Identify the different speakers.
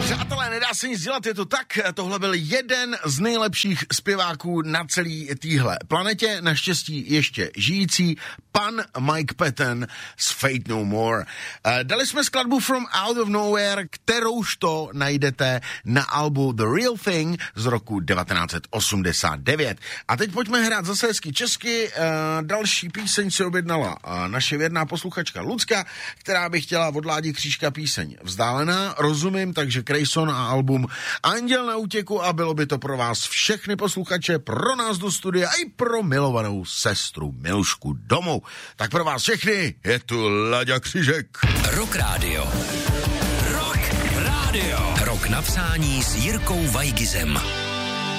Speaker 1: Přátelé, nedá se nic dělat, je to tak. Tohle byl jeden z nejlepších zpěváků na celé téhle planetě, naštěstí ještě žijící, pan Mike Patton z Fate No More. Dali jsme skladbu From Out of Nowhere, kterouž to najdete na albu The Real Thing z roku 1989. A teď pojďme hrát zase hezky česky. Další píseň si objednala naše věrná posluchačka Lucka, která by chtěla od Ládi Křížka píseň Vzdálená. Rozumím, takže Krejson a album Anděl na útěku a bylo by to pro vás všechny posluchače, pro nás do studia a i pro milovanou sestru Milušku domů. Tak pro vás všechny je tu Láďa Křížek.
Speaker 2: Rock Radio. Rock Radio. Rock na přání s Jirkou Vajgizem.